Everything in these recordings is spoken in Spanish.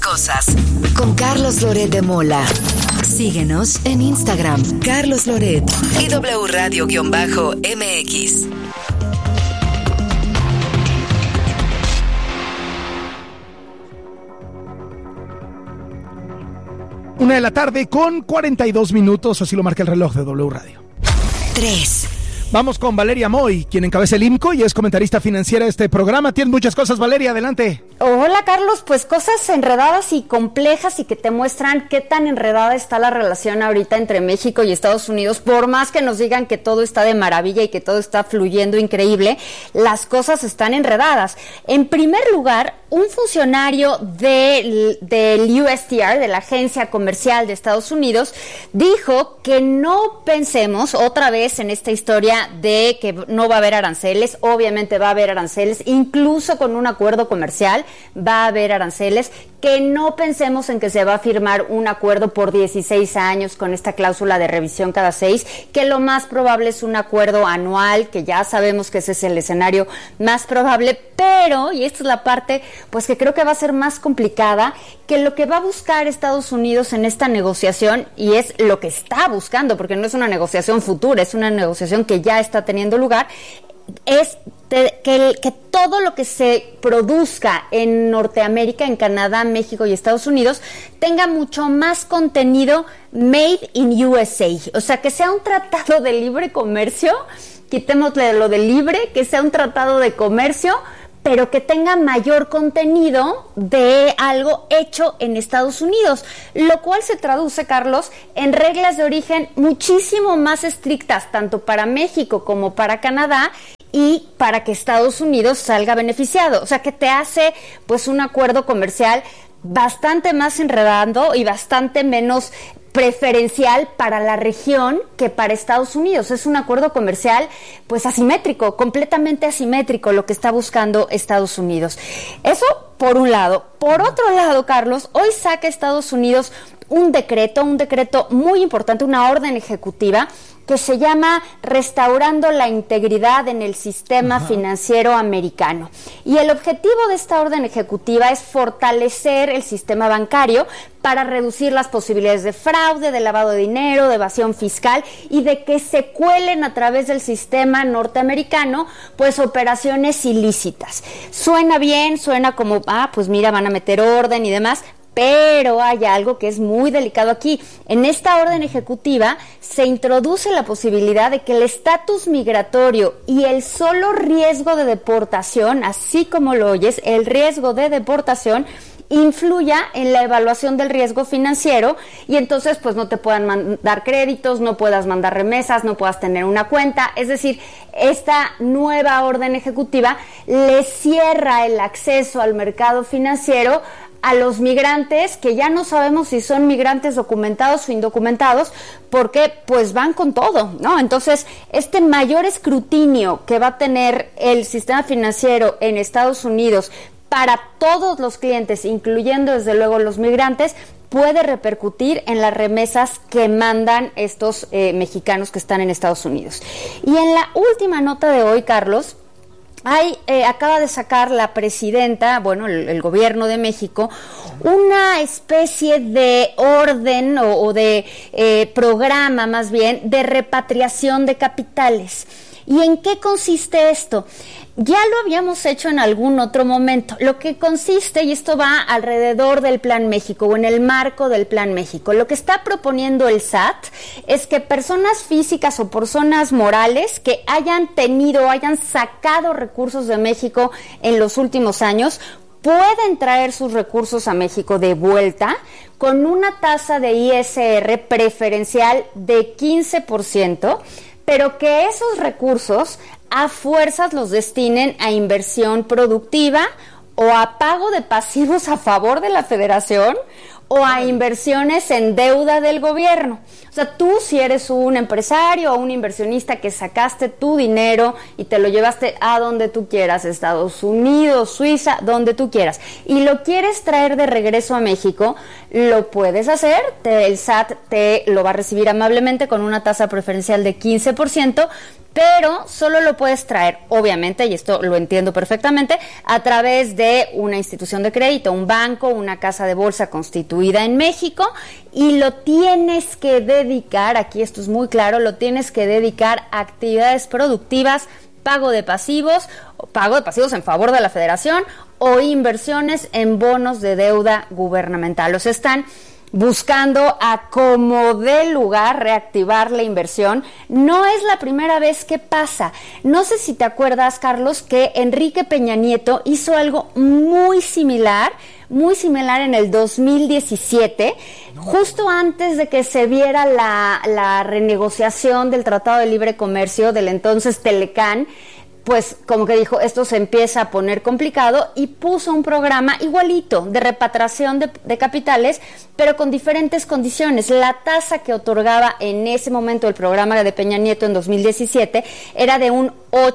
Cosas con Carlos Loret de Mola. Síguenos en Instagram, Carlos Loret y W Radio-MX. Una de la tarde con 42 minutos, así lo marca el reloj de W Radio. 3. Vamos con Valeria Moy, quien encabeza el IMCO y es comentarista financiera de este programa. Tienes muchas cosas, Valeria, adelante. Hola, Carlos, pues cosas enredadas y complejas y que te muestran qué tan enredada está la relación ahorita entre México y Estados Unidos. Por más que nos digan que todo está de maravilla y que todo está fluyendo increíble, las cosas están enredadas. En primer lugar, un funcionario del USTR, de la Agencia Comercial de Estados Unidos, dijo que no pensemos otra vez en esta historia de que no va a haber aranceles. Obviamente va a haber aranceles, incluso con un acuerdo comercial va a haber aranceles, que no pensemos en que se va a firmar un acuerdo por 16 años con esta cláusula de revisión cada 6, que lo más probable es un acuerdo anual, que ya sabemos que ese es el escenario más probable, pero, y esta es la parte pues que creo que va a ser más complicada, que lo que va a buscar Estados Unidos en esta negociación, y es lo que está buscando, porque no es una negociación futura, es una negociación que ya está teniendo lugar, es que todo lo que se produzca en Norteamérica, en Canadá, México y Estados Unidos, tenga mucho más contenido made in USA. O sea, que sea un tratado de libre comercio, quitémosle lo de libre, que sea un tratado de comercio, pero que tenga mayor contenido de algo hecho en Estados Unidos, lo cual se traduce, Carlos, en reglas de origen muchísimo más estrictas, tanto para México como para Canadá, y para que Estados Unidos salga beneficiado. O sea, que te hace pues un acuerdo comercial bastante más enredado y bastante menos preferencial para la región que para Estados Unidos. Es un acuerdo comercial pues asimétrico, completamente asimétrico, lo que está buscando Estados Unidos. Eso por un lado. Por otro lado, Carlos, hoy saca Estados Unidos un decreto muy importante, una orden ejecutiva que se llama Restaurando la Integridad en el Sistema Financiero Americano. Y el objetivo de esta orden ejecutiva es fortalecer el sistema bancario para reducir las posibilidades de fraude, de lavado de dinero, de evasión fiscal y de que se cuelen a través del sistema norteamericano pues operaciones ilícitas. Suena bien, suena como, pues mira, van a meter orden y demás, pero hay algo que es muy delicado aquí. En esta orden ejecutiva se introduce la posibilidad de que el estatus migratorio y el solo riesgo de deportación, así como lo oyes, el riesgo de deportación, influya en la evaluación del riesgo financiero y entonces pues no te puedan mandar créditos, no puedas mandar remesas, no puedas tener una cuenta. Es decir, esta nueva orden ejecutiva le cierra el acceso al mercado financiero a los migrantes, que ya no sabemos si son migrantes documentados o indocumentados, porque pues van con todo, ¿no? Entonces, este mayor escrutinio que va a tener el sistema financiero en Estados Unidos para todos los clientes, incluyendo desde luego los migrantes, puede repercutir en las remesas que mandan estos mexicanos que están en Estados Unidos. Y en la última nota de hoy, Carlos, acaba de sacar la presidenta, el gobierno de México, una especie de orden o de programa más bien de repatriación de capitales. ¿Y en qué consiste esto? Ya lo habíamos hecho en algún otro momento. Lo que consiste, y esto va alrededor del Plan México o en el marco del Plan México, lo que está proponiendo el SAT es que personas físicas o personas morales que hayan sacado recursos de México en los últimos años pueden traer sus recursos a México de vuelta con una tasa de ISR preferencial de 15%, pero que esos recursos a fuerzas los destinen a inversión productiva o a pago de pasivos a favor de la Federación o a inversiones en deuda del gobierno. O sea, tú si eres un empresario o un inversionista que sacaste tu dinero y te lo llevaste a donde tú quieras, Estados Unidos, Suiza, donde tú quieras, y lo quieres traer de regreso a México, lo puedes hacer. El SAT te lo va a recibir amablemente con una tasa preferencial de 15%, pero solo lo puedes traer, obviamente, y esto lo entiendo perfectamente, a través de una institución de crédito, un banco, una casa de bolsa constituida en México, y lo tienes que dedicar, aquí esto es muy claro, lo tienes que dedicar a actividades productivas, pago de pasivos en favor de la Federación o inversiones en bonos de deuda gubernamental. Los están buscando a como dé lugar reactivar la inversión. No es la primera vez que pasa. No sé si te acuerdas, Carlos, que Enrique Peña Nieto hizo algo muy similar en el 2017, justo antes de que se viera la renegociación del Tratado de Libre Comercio del entonces Telecán. Pues como que dijo, esto se empieza a poner complicado, y puso un programa igualito de repatriación de capitales, pero con diferentes condiciones. La tasa que otorgaba en ese momento el programa de Peña Nieto en 2017 era de un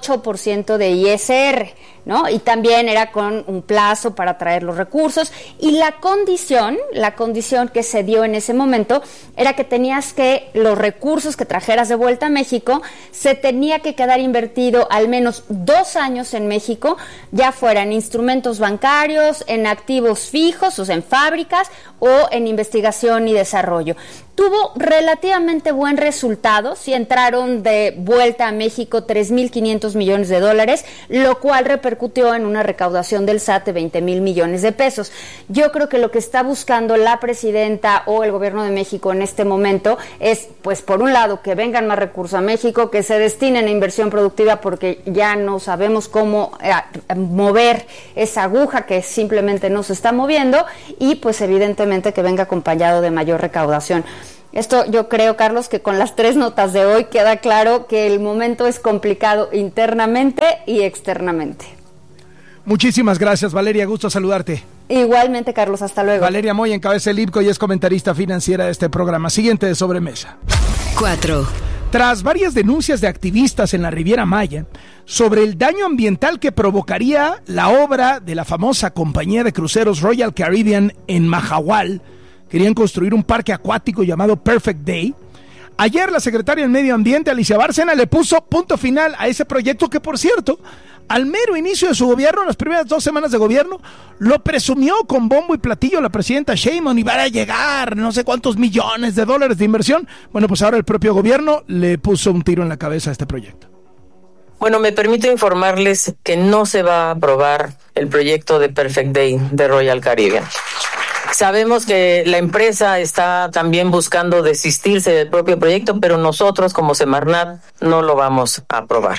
8% de ISR, ¿no? Y también era con un plazo para traer los recursos, y la condición que se dio en ese momento era que los recursos que trajeras de vuelta a México se tenía que quedar invertido al menos 2 años en México, ya fuera en instrumentos bancarios, en activos fijos, o sea, en fábricas, o en investigación y desarrollo. Tuvo relativamente buen resultado, sí entraron de vuelta a México 3.500 millones de dólares, lo cual repercutió en una recaudación del SAT de 20,000 millones de pesos. Yo creo que lo que está buscando la presidenta o el gobierno de México en este momento es, pues por un lado, que vengan más recursos a México, que se destinen a inversión productiva, porque ya no sabemos cómo mover esa aguja que simplemente no se está moviendo, y pues evidentemente que venga acompañado de mayor recaudación. Esto yo creo, Carlos, que con las 3 notas de hoy queda claro que el momento es complicado internamente y externamente. Muchísimas gracias, Valeria, gusto saludarte. Igualmente, Carlos, hasta luego. Valeria Moy encabeza el IPCO y es comentarista financiera de este programa. Siguiente de sobremesa. 4. Tras varias denuncias de activistas en la Riviera Maya sobre el daño ambiental que provocaría la obra de la famosa compañía de cruceros Royal Caribbean en Mahahual, querían construir un parque acuático llamado Perfect Day. Ayer la secretaria del Medio Ambiente, Alicia Bárcena, le puso punto final a ese proyecto que, por cierto, al mero inicio de su gobierno, en las primeras 2 semanas de gobierno, lo presumió con bombo y platillo la presidenta Sheinbaum, y van a llegar no sé cuántos millones de dólares de inversión. Bueno, pues ahora el propio gobierno le puso un tiro en la cabeza a este proyecto. Bueno, me permito informarles que no se va a aprobar el proyecto de Perfect Day de Royal Caribbean. Sabemos que la empresa está también buscando desistirse del propio proyecto, pero nosotros como Semarnat no lo vamos a aprobar.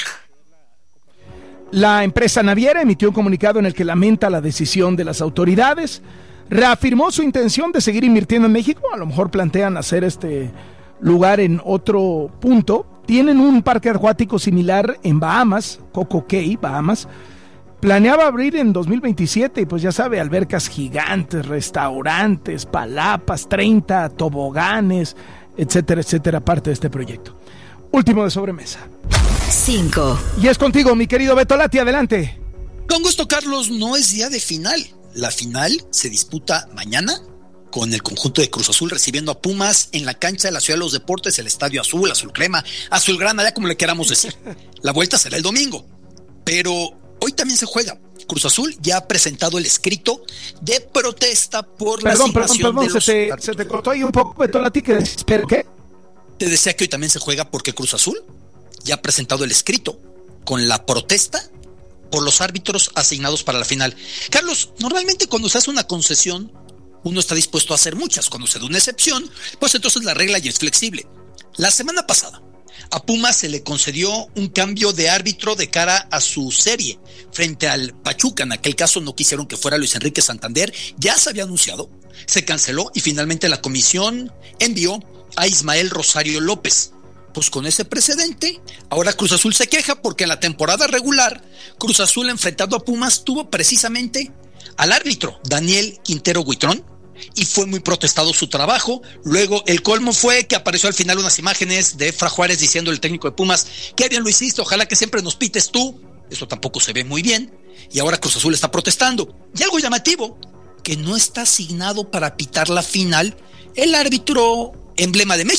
La empresa naviera emitió un comunicado en el que lamenta la decisión de las autoridades, reafirmó su intención de seguir invirtiendo en México, a lo mejor plantean hacer este lugar en otro punto. Tienen un parque acuático similar en Bahamas, Coco Cay, Bahamas. Planeaba abrir en 2027 y pues ya sabe, albercas gigantes, restaurantes, palapas, 30 toboganes, etcétera, etcétera, parte de este proyecto. Último de sobremesa. 5. Y es contigo, mi querido Beto Lati, adelante. Con gusto, Carlos, no es día de final. La final se disputa mañana con el conjunto de Cruz Azul recibiendo a Pumas en la cancha de la Ciudad de los Deportes, el Estadio Azul, Azul Crema, Azulgrana, ya como le queramos decir. La vuelta será el domingo, pero hoy también se juega. Cruz Azul ya ha presentado el escrito de protesta por la situación de los... Se te cortó ahí un poco, Beto Lati, que ¿pero qué? Te decía que hoy también se juega porque Cruz Azul ya ha presentado el escrito con la protesta por los árbitros asignados para la final. Carlos, normalmente cuando se hace una concesión, uno está dispuesto a hacer muchas. Cuando se da una excepción, pues entonces la regla ya es flexible. La semana pasada, a Pumas se le concedió un cambio de árbitro de cara a su serie frente al Pachuca. En aquel caso no quisieron que fuera Luis Enrique Santander, ya se había anunciado, se canceló y finalmente la comisión envió a Ismael Rosario López. Pues con ese precedente, ahora Cruz Azul se queja porque en la temporada regular, Cruz Azul enfrentado a Pumas tuvo precisamente al árbitro Daniel Quintero Huitrón y fue muy protestado su trabajo. Luego el colmo fue que apareció al final unas imágenes de Efra Juárez diciendo el técnico de Pumas, qué bien lo hiciste, ojalá que siempre nos pites tú. Eso tampoco se ve muy bien y ahora Cruz Azul está protestando. Y algo llamativo, que no está asignado para pitar la final el árbitro emblema de México,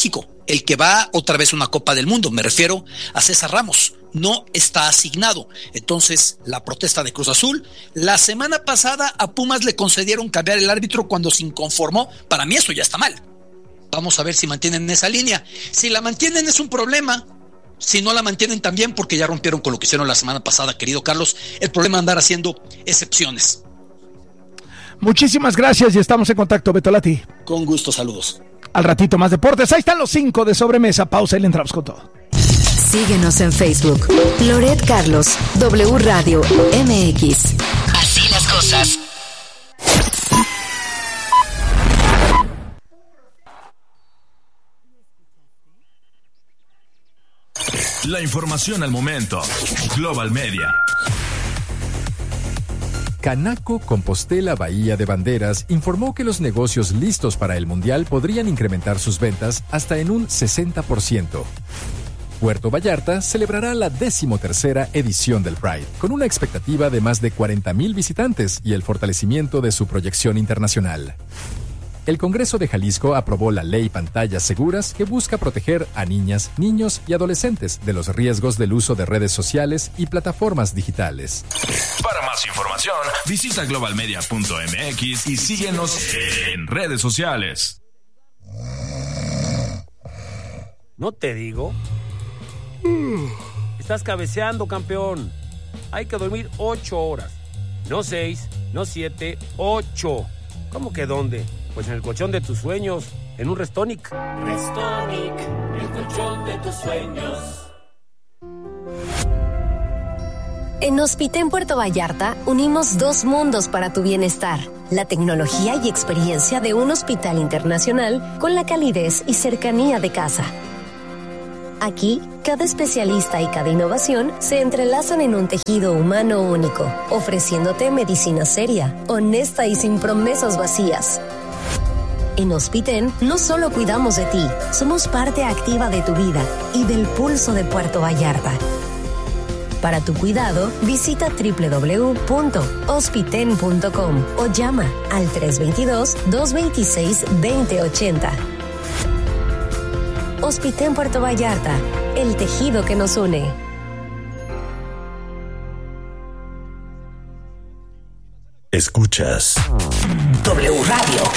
el que va otra vez a una Copa del Mundo. Me refiero a César Ramos. No está asignado. Entonces, la protesta de Cruz Azul. La semana pasada a Pumas le concedieron cambiar el árbitro cuando se inconformó. Para mí eso ya está mal. Vamos a ver si mantienen esa línea. Si la mantienen es un problema. Si no la mantienen también, porque ya rompieron con lo que hicieron la semana pasada, querido Carlos. El problema es andar haciendo excepciones. Muchísimas gracias y estamos en contacto, Beto Lati. Con gusto, saludos. Al ratito más deportes. Ahí están los 5 de sobremesa. Pausa y le entramos con todo. Síguenos en Facebook. Loret Carlos, W Radio MX. Así las cosas. La información al momento. Global Media. Canaco Compostela Bahía de Banderas informó que los negocios listos para el Mundial podrían incrementar sus ventas hasta en un 60%. Puerto Vallarta celebrará la 13ª edición del Pride, con una expectativa de más de 40,000 visitantes y el fortalecimiento de su proyección internacional. El Congreso de Jalisco aprobó la Ley Pantallas Seguras que busca proteger a niñas, niños y adolescentes de los riesgos del uso de redes sociales y plataformas digitales. Para más información, visita globalmedia.mx y síguenos en redes sociales. ¿No te digo? Estás cabeceando, campeón. Hay que dormir 8 horas. No 6, no 7, 8. ¿Cómo que dónde? Pues en el colchón de tus sueños, en un Restonic. Restonic, el colchón de tus sueños. En Hospitén Puerto Vallarta unimos 2 mundos para tu bienestar: la tecnología y experiencia de un hospital internacional con la calidez y cercanía de casa. Aquí, cada especialista y cada innovación se entrelazan en un tejido humano único, ofreciéndote medicina seria, honesta y sin promesas vacías. En Hospitén no solo cuidamos de ti, somos parte activa de tu vida y del pulso de Puerto Vallarta. Para tu cuidado, visita www.hospiten.com o llama al 322-226-2080. Hospitén Puerto Vallarta, el tejido que nos une. Escuchas W Radio